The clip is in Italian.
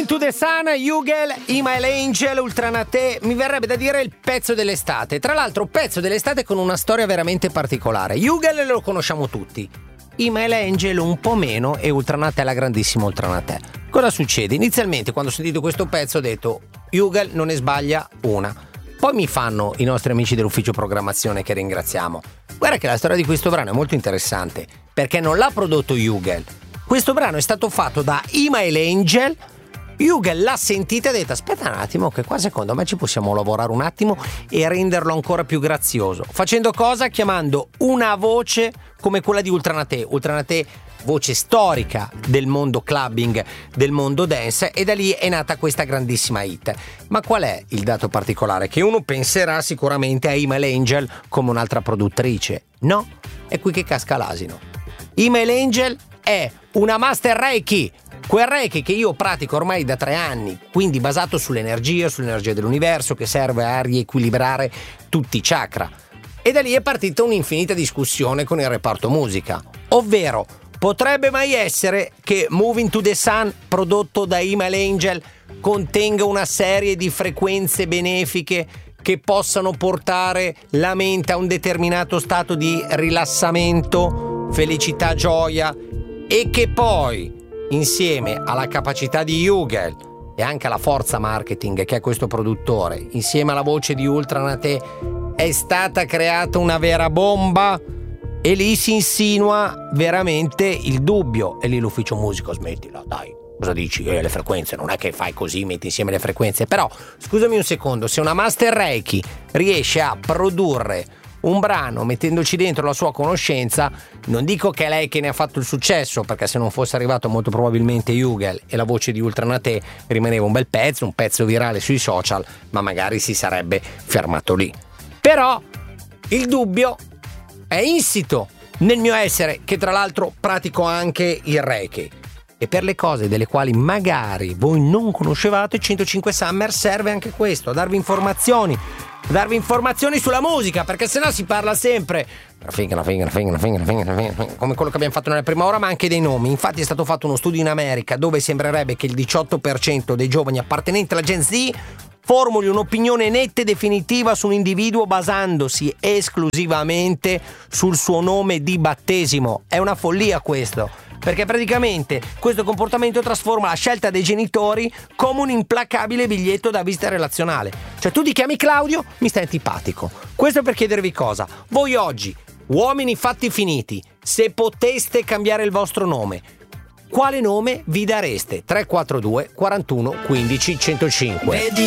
to the Sun, Hugel, Email Angel, Ultranate, mi verrebbe da dire il pezzo dell'estate. Tra l'altro pezzo dell'estate con una storia veramente particolare. Hugel lo conosciamo tutti, Email Angel un po' meno e Ultranate è la grandissima Ultranate. Cosa succede? Inizialmente quando ho sentito questo pezzo ho detto Hugel non ne sbaglia una. Poi mi fanno i nostri amici dell'ufficio programmazione, che ringraziamo: guarda che la storia di questo brano è molto interessante, perché non l'ha prodotto Hugel. Questo brano è stato fatto da Email Angel. Hugel l'ha sentita e ha detto aspetta un attimo che qua secondo me ci possiamo lavorare un attimo e renderlo ancora più grazioso. Facendo cosa? Chiamando una voce come quella di Ultranate. Ultranate, voce storica del mondo clubbing, del mondo dance, e da lì è nata questa grandissima hit. Ma qual è il dato particolare? Che uno penserà sicuramente a Email Angel come un'altra produttrice. No, è qui che casca l'asino. Email Angel è una master Reiki. Quel Reiki che io pratico ormai da 3 anni, quindi basato sull'energia dell'universo, che serve a riequilibrare tutti i chakra. E da lì è partita un'infinita discussione con il reparto musica, ovvero potrebbe mai essere che Moving to the Sun, prodotto da Email Angel, contenga una serie di frequenze benefiche che possano portare la mente a un determinato stato di rilassamento, felicità, gioia, e che poi insieme alla capacità di Hugel e anche alla forza marketing che è questo produttore, insieme alla voce di Ultranate, è stata creata una vera bomba. E lì si insinua veramente il dubbio. E lì l'ufficio musico: smettila, dai, cosa dici? Le frequenze, non è che fai così, metti insieme le frequenze. Però, scusami un secondo, se una master Reiki riesce a produrre un brano mettendoci dentro la sua conoscenza, non dico che è lei che ne ha fatto il successo, perché se non fosse arrivato molto probabilmente Hugel e la voce di Ultranate rimaneva un bel pezzo, un pezzo virale sui social, ma magari si sarebbe fermato lì. Però il dubbio è insito nel mio essere, che tra l'altro pratico anche il Reiki, e per le cose delle quali magari voi non conoscevate, 105 Summer serve anche questo, a darvi informazioni sulla musica, perché sennò si parla sempre come quello che abbiamo fatto nella prima ora, ma anche dei nomi. Infatti è stato fatto uno studio in America dove sembrerebbe che il 18% dei giovani appartenenti alla Gen Z formuli un'opinione netta e definitiva su un individuo basandosi esclusivamente sul suo nome di battesimo. È una follia questo, perché praticamente questo comportamento trasforma la scelta dei genitori come un implacabile biglietto da visita relazionale. Cioè tu ti chiami Claudio, mi stai antipatico. Questo per chiedervi cosa. Voi oggi, uomini fatti finiti, se poteste cambiare il vostro nome, quale nome vi dareste? 342 41 15 105.